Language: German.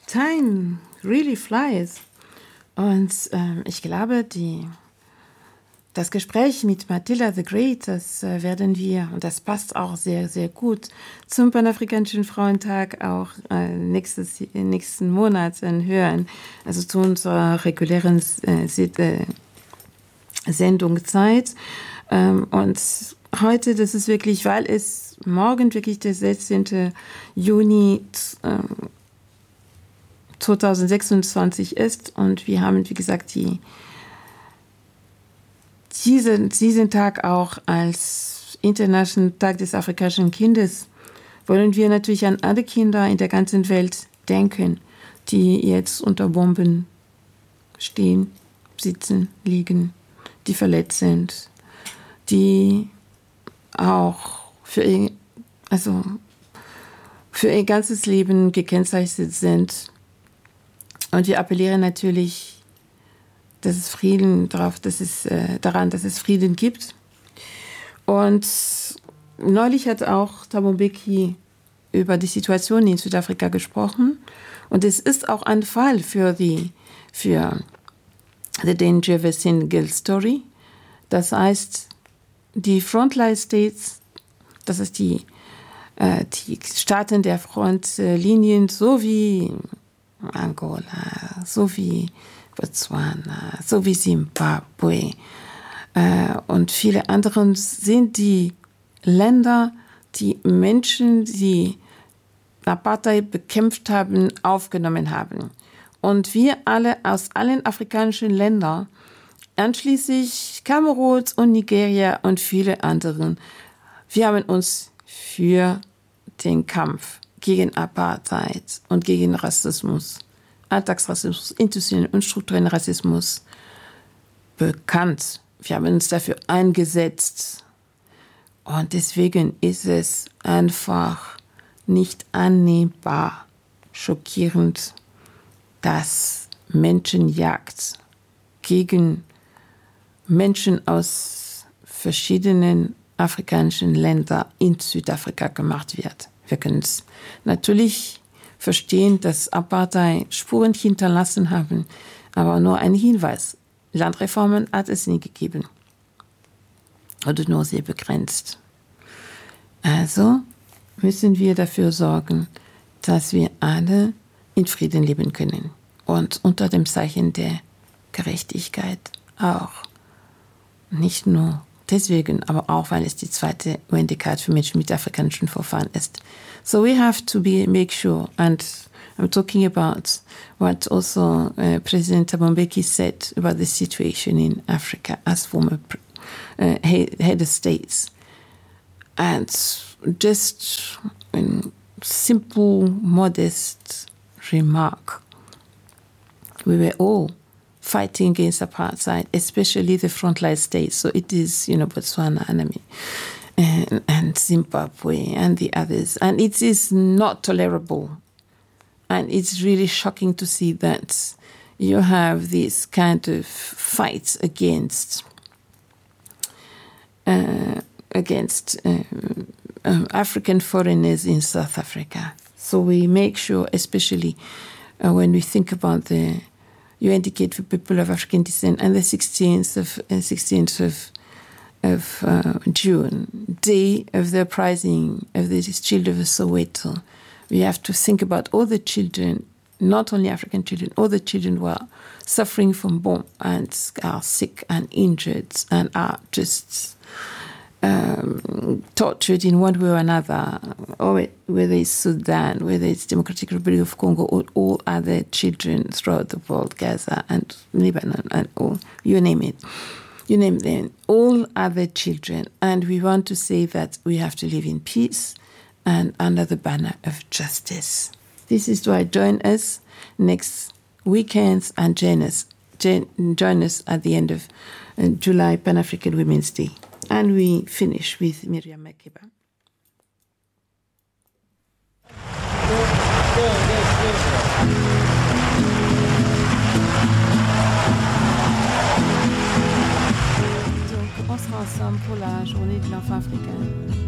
time really flies. Und ich glaube, das Gespräch mit Matilda the Great, das werden wir, und das passt auch sehr, sehr gut zum Panafrikanischen Frauentag auch nächsten Monat hören, also zu unserer regulären Sendungszeit. Und heute, das ist wirklich, weil es morgen wirklich der 16. Juni 2026 ist und wir haben, wie gesagt, diesen Tag auch als Internationalen Tag des afrikanischen Kindes, wollen wir natürlich an alle Kinder in der ganzen Welt denken, die jetzt unter Bomben stehen, sitzen, liegen, die verletzt sind, die auch für ihr ganzes Leben gekennzeichnet sind. Und wir appellieren natürlich, dass es daran, dass es Frieden gibt. Und neulich hat auch Thabo Mbeki über die Situation in Südafrika gesprochen. Und es ist auch ein Fall für The Danger Single Story. Das heißt, die Frontline States, das ist die Staaten der Frontlinien, so wie Angola, so wie Botswana, so wie Zimbabwe und viele andere sind die Länder, die Menschen, die Apartheid bekämpft haben, aufgenommen haben. Und wir alle aus allen afrikanischen Ländern, einschließlich Kamerun und Nigeria und viele anderen, wir haben uns für den Kampf gegen Apartheid und gegen Rassismus, Alltagsrassismus, institutionellen und strukturellen Rassismus bekannt. Wir haben uns dafür eingesetzt. Und deswegen ist es einfach nicht annehmbar, schockierend, dass Menschenjagd gegen Menschen aus verschiedenen afrikanischen Ländern in Südafrika gemacht wird. Wir können es natürlich verstehen, dass Apartheid Spuren hinterlassen haben, aber nur ein Hinweis. Landreformen hat es nie gegeben. Oder nur sehr begrenzt. Also müssen wir dafür sorgen, dass wir alle in Frieden leben können. Und unter dem Zeichen der Gerechtigkeit auch. Nicht nur deswegen, aber auch, weil es die zweite UN-Dekade für Menschen mit afrikanischen Vorfahren ist. So we have to make sure, and I'm talking about what also President Thabo Mbeki said about the situation in Africa as former head of states. And just a simple, modest remark. We were all fighting against apartheid, especially the frontline states. So it is, Botswana, and Zimbabwe and the others. And it is not tolerable. And it's really shocking to see that you have this kind of fights against African foreigners in South Africa. So we make sure, especially when we think about the UN Decade for People of African Descent and the 16th of June, day of the uprising of the children of Soweto. We have to think about all the children, not only African children, all the children who are suffering from bomb and are sick and injured and are just tortured in one way or another, or whether it's Sudan, whether it's Democratic Republic of Congo, or all other children throughout the world, Gaza and Lebanon and all, you name it. You name them, all other children. And we want to say that we have to live in peace and under the banner of justice. This is why join us next weekend and join us at the end of July, Pan-African Women's Day. And we finish with Miriam Makeba. Donc, on sera ensemble pour la journée de l'enfant africain.